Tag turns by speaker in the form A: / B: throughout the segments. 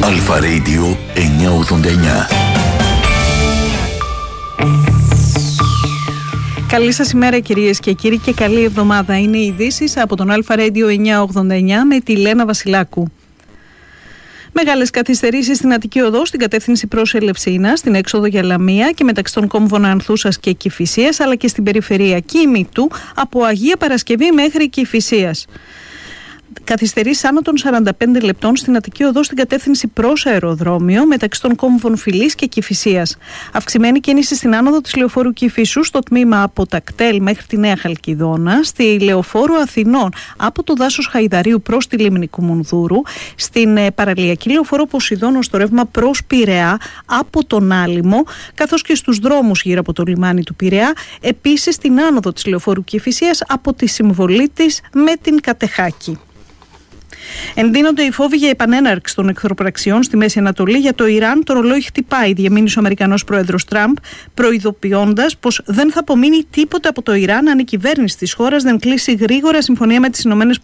A: Αλφα Radio 989.
B: Καλή σας ημέρα κυρίες και κύριοι και καλή εβδομάδα. Είναι οι ειδήσεις από τον Αλφα Radio 989 με τη Λένα Βασιλάκου. Μεγάλες καθυστερήσεις στην Αττική Οδό, στην κατεύθυνση προς Ελευσίνα, στην έξοδο για Λαμία και μεταξύ των κόμβων Ανθούσας και Κηφισίας, αλλά και στην περιφερειακή ημιτού από Αγία Παρασκευή μέχρι Κηφισίας. Καθυστερήσεις άνω των 45 λεπτών στην Αττική Οδό στην κατεύθυνση προς αεροδρόμιο μεταξύ των κόμβων Φιλής και Κηφισίας. Αυξημένη κίνηση στην άνοδο της Λεωφόρου Κηφισού στο τμήμα από τα κτέλ μέχρι τη Νέα Χαλκιδόνα, στη Λεωφόρο Αθηνών από το δάσος Χαϊδαρίου προς τη Λίμνη Κουμουνδούρου, στην παραλιακή Λεωφόρο Ποσειδώνων στο ρεύμα προς Πειραιά από τον Άλυμο, καθώς και στους δρόμους γύρω από το λιμάνι του Πειραιά, επίσης στην άνοδο της Λεωφόρου Κηφισίας από τη συμβολή της με την Κατεχάκη. Εντείνονται οι φόβοι για επανέναρξη των εχθροπραξιών στη Μέση Ανατολή. Για το Ιράν, το ρολόι χτυπάει, διεμήνυσε ο Αμερικανός πρόεδρος Τραμπ, προειδοποιώντας πως δεν θα απομείνει τίποτα από το Ιράν αν η κυβέρνηση της χώρας δεν κλείσει γρήγορα συμφωνία με τις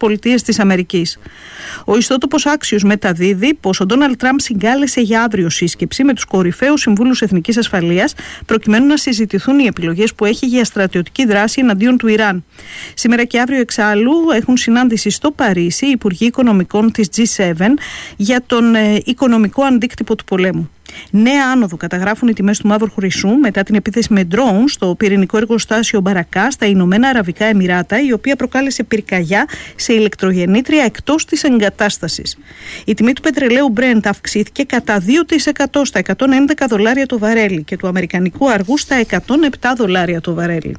B: ΗΠΑ. Ο ιστότοπος Axios μεταδίδει πως ο Ντόναλντ Τραμπ συγκάλεσε για αύριο σύσκεψη με τους κορυφαίους συμβούλους εθνικής ασφαλείας, προκειμένου να συζητηθούν οι επιλογές που έχει για στρατιωτική δράση εναντίον του Ιράν. Σήμερα και αύριο εξάλλου έχουν συνάντηση στο Παρίσι οι υπουργοί οικονομικών της G7 για τον οικονομικό αντίκτυπο του πολέμου. Νέα άνοδο καταγράφουν οι τιμές του μαύρου χρυσού μετά την επίθεση με ντρόουν στο πυρηνικό εργοστάσιο Μπαρακά στα Ηνωμένα Αραβικά Εμιράτα, η οποία προκάλεσε πυρκαγιά σε ηλεκτρογεννήτρια εκτός της εγκατάστασης. Η τιμή του πετρελαίου Brent αυξήθηκε κατά 2% στα $111 το βαρέλι και του αμερικανικού αργού στα $107 το βαρέλι.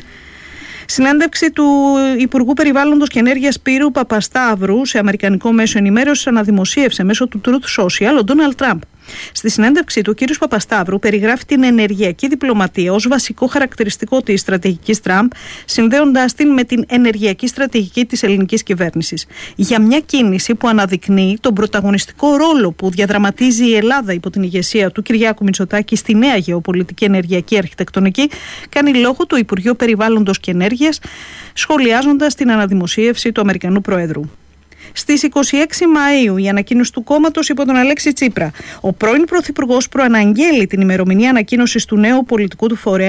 B: Συνέντευξη του Υπουργού Περιβάλλοντος και Ενέργειας Σπύρου Παπασταύρου σε αμερικανικό μέσο ενημέρωσης αναδημοσίευσε μέσω του Truth Social ο Ντόναλντ Τραμπ. Στη συνέντευξή του, ο κ. Παπασταύρου περιγράφει την ενεργειακή διπλωματία ως βασικό χαρακτηριστικό της στρατηγικής Τραμπ, συνδέοντας την με την ενεργειακή στρατηγική της ελληνικής κυβέρνησης. Για μια κίνηση που αναδεικνύει τον πρωταγωνιστικό ρόλο που διαδραματίζει η Ελλάδα υπό την ηγεσία του Κυριάκου Μητσοτάκη στη νέα γεωπολιτική ενεργειακή αρχιτεκτονική, κάνει λόγο το Υπουργείο Περιβάλλοντος και Ενέργειας, σχολιάζοντας την αναδημοσίευση του Αμερικανού Προέδρου. Στις 26 Μαΐου η ανακοίνωση του κόμματος υπό τον Αλέξη Τσίπρα. Ο πρώην Πρωθυπουργός προαναγγέλει την ημερομηνία ανακοίνωσης του νέου πολιτικού του φορέα